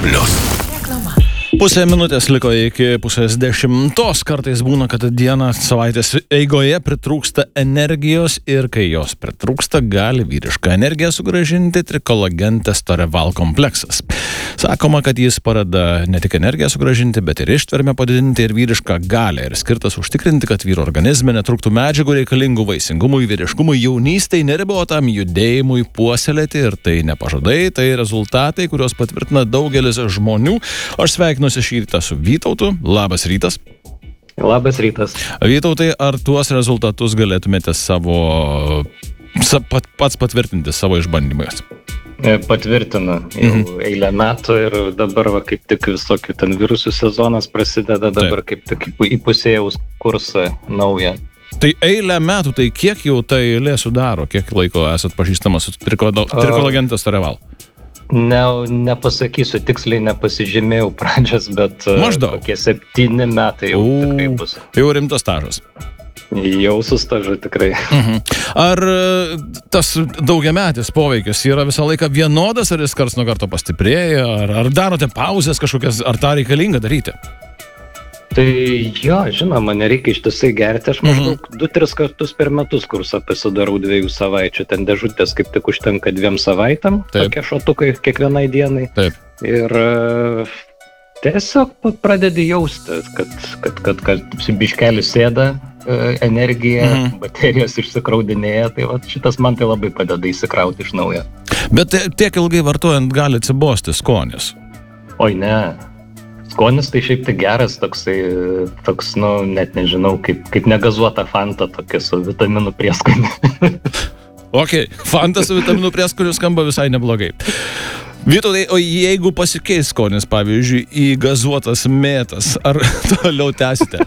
Pusė minutės liko iki 9:30. Kartais būna, kad dieną savaitės eigoje pritrūksta energijos ir kai jos pritrūksta, gali vyrišką energiją sugrąžinti Trikolagen Testoreval kompleksas. Sakoma, kad jis padeda ne tik energiją sugrąžinti, bet ir ištvermę padidinti ir vyrišką galią ir skirtas užtikrinti, kad vyro organizme netrūktų medžiagų reikalingų vaisingumui, vyriškumui, jaunystei, neribotam judėjimui puoselėti ir tai ne pažadai, tai rezultatai, kuriuos patvirtina daugelis žmonių. Aš sveikinuosi šį rytą su Vytautu. Labas rytas. Labas rytas. Vytautai, ar tuos rezultatus galėtumėte pats patvirtinti savo išbandymais? Patvirtinu. Jau eilę metų ir dabar kaip tik visokių ten virusų sezonas prasideda, dabar kaip tik įpusėjaus kursą naują. Tai eilę metų, tai kiek jau ta eilė sudaro? Kiek laiko esat pažįstamas su Trikolagen Testoreval? Nepasakysiu, tiksliai nepasižymėjau pradžias, bet maždaug kokie 7 metai jau tikrai bus. Jau rimtas stažas. Jau su stažu tikrai. Ar tas daugiametis poveikis yra visą laiką vienodas, ar jis karts nuo karto pastiprėja, ar darote pauzes kažkokias, ar tą reikalinga daryti? Tai jo, žinoma, nereikia ištisai gerti, aš maždaug 2-3 kartus per metus kursą pasidarau 2 savaičių, ten dėžutės kaip tik užtenka 2 savaitėm, tokie šotukai kiekvienai dienai. Taip. Ir tiesiog pradedi jausti, kad biškelis sėda, energija, baterijos išsikraudinėja, tai šitas man tai labai padeda įsikrauti iš naujo. Bet tiek ilgai vartojant gali atsibosti skonis? Oi ne. Skonis tai šiaip tai geras, toks, net nežinau, kaip negazuota Fanta, tokia su vitaminų prieskoniu. Ok, Fanta su vitaminų prieskoniu skamba visai neblogai. Vytautai, o jeigu pasikeis skonis, pavyzdžiui, į gazuotas mėtas, ar toliau tęsite?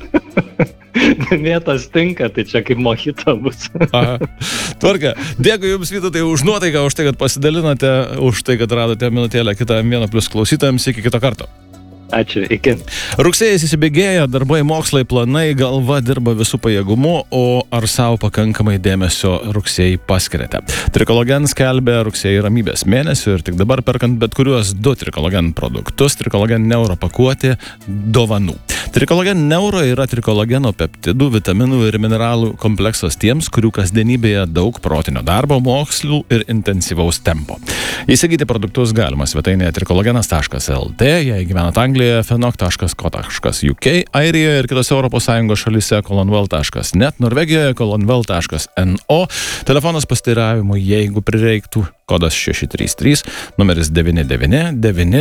Mėtas tinka, tai čia kaip mojito bus. Aha. Tvarka. Dėkui Jums, Vytautai, už nuotaiką, už tai, kad pasidalinote, už tai, kad radote minutėlę kitą 1+ klausytojams. Iki kito karto. Ačiū, iki. Rugsėjas įsibėgėja, darbai, mokslai, planai, galva dirba visų pajėgumu, o ar savo pakankamai dėmesio rugsėjai paskiriate? Trikolagen skelbia rugsėjai ramybės mėnesių ir tik dabar perkant bet kuriuos 2 Trikolagen produktus, Trikolagen Neuro pakuotė dovanų. Trikolagen Neuro yra trikolageno peptidų, vitaminų ir mineralų kompleksas tiems, kurių kasdienybėje daug protinio darbo, mokslų ir intensyvaus tempo. Įsigyti produktus galima svetainėje trikolagenas.lt, jei gyvenat Anglijoje, fenok.co.uk, Airijoje ir kitose ES šalyse colonwell.net, Norvegijoje colonwell.no, telefonas pasiteiravimui, jeigu prireiktų, kodas 633, numeris 99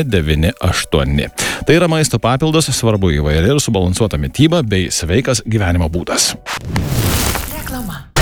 998. Tai yra maisto papildas, svarbu įvairi ir subalansuota mityba bei sveikas gyvenimo būdas. Reklama.